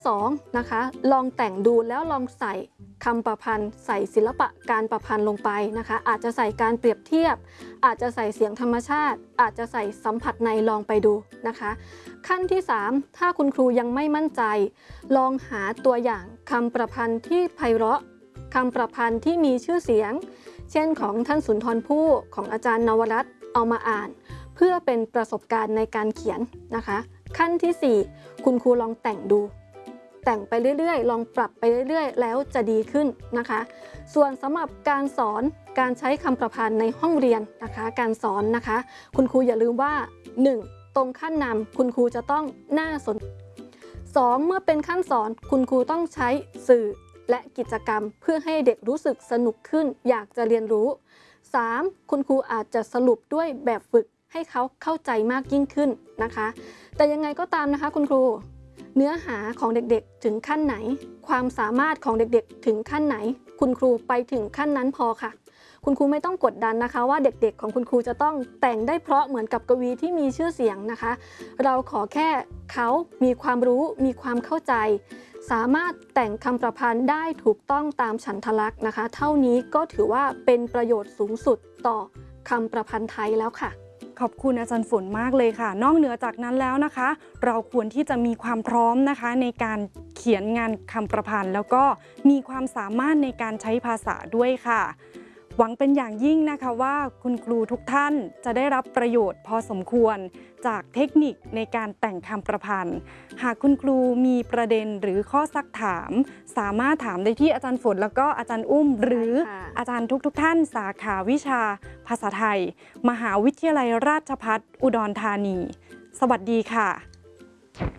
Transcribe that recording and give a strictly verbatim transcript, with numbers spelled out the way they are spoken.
สองนะคะลองแต่งดูแล้วลองใส่คำประพันธ์ใส่ศิลปะการประพันธ์ลงไปนะคะอาจจะใส่การเปรียบเทียบอาจจะใส่เสียงธรรมชาติอาจจะใส่สัมผัสในลองไปดูนะคะขั้นที่สามถ้าคุณครูยังไม่มั่นใจลองหาตัวอย่างคำประพันธ์ที่ไพเราะคำประพันธ์ที่มีชื่อเสียงเช่นของท่านสุนทรภู่ของอาจารย์นวรัตน์เอามาอ่านเพื่อเป็นประสบการณ์ในการเขียนนะคะขั้นที่สี่คุณครูลองแต่งดูแต่งไปเรื่อยๆลองปรับไปเรื่อยๆแล้วจะดีขึ้นนะคะส่วนสำหรับการสอนการใช้คำประพันธ์ในห้องเรียนนะคะการสอนนะคะคุณครูอย่าลืมว่าหนึ่งตรงขั้นนำคุณครูจะต้องน่าสนสองเมื่อเป็นขั้นสอนคุณครูต้องใช้สื่อและกิจกรรมเพื่อให้เด็กรู้สึกสนุกขึ้นอยากจะเรียนรู้สามคุณครูอาจจะสรุปด้วยแบบฝึกให้เขาเข้าใจมากยิ่งขึ้นนะคะแต่ยังไงก็ตามนะคะคุณครูเนื้อหาของเด็กๆถึงขั้นไหนความสามารถของเด็กๆถึงขั้นไหนคุณครูไปถึงขั้นนั้นพอค่ะคุณครูไม่ต้องกดดันนะคะว่าเด็กๆของคุณครูจะต้องแต่งได้เพราะเหมือนกับกวีที่มีชื่อเสียงนะคะเราขอแค่เขามีความรู้มีความเข้าใจสามารถแต่งคำประพันธ์ได้ถูกต้องตามฉันทลักษณ์นะคะเท่านี้ก็ถือว่าเป็นประโยชน์สูงสุดต่อคำประพันธ์ไทยแล้วค่ะขอบคุณอาจารย์ฝนมากเลยค่ะนอกเหนือจากนั้นแล้วนะคะเราควรที่จะมีความพร้อมนะคะในการเขียนงานคำประพันธ์แล้วก็มีความสามารถในการใช้ภาษาด้วยค่ะหวังเป็นอย่างยิ่งนะคะว่าคุณครูทุกท่านจะได้รับประโยชน์พอสมควรจากเทคนิคในการแต่งคำประพันธ์หากคุณครูมีประเด็นหรือข้อซักถามสามารถถามได้ที่อาจารย์ฝนแล้วก็อาจารย์อุ้มหรืออาจารย์ทุกๆท่านสาขาวิชาภาษาไทยมหาวิทยาลัยราชภัฏอุดรธานีสวัสดีค่ะ